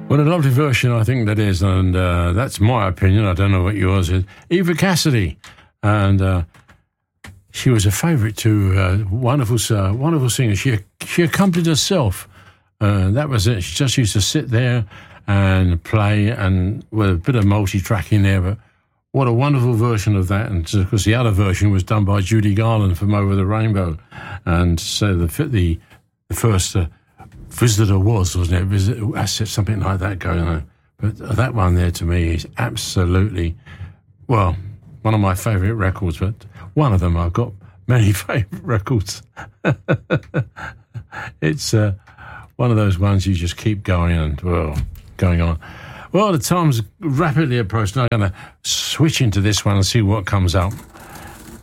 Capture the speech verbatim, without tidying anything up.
What a lovely version I think that is, and uh, that's my opinion. I don't know what yours is. Eva Cassidy, and uh, she was a favourite to uh, wonderful, uh, wonderful singer. She she accompanied herself. Uh, that was it. She just used to sit there and play, and with a bit of multi-track in there. But what a wonderful version of that! And of course, the other version was done by Judy Garland from Over the Rainbow, and so the the, the first. Uh, Visitor was, wasn't it? Visit, I said something like that going on. But that one there to me is absolutely, well, one of my favourite records, but one of them. I've got many favourite records. It's uh, one of those ones you just keep going and, well, going on. Well, the time's rapidly approaching. I'm going to switch into this one and see what comes up.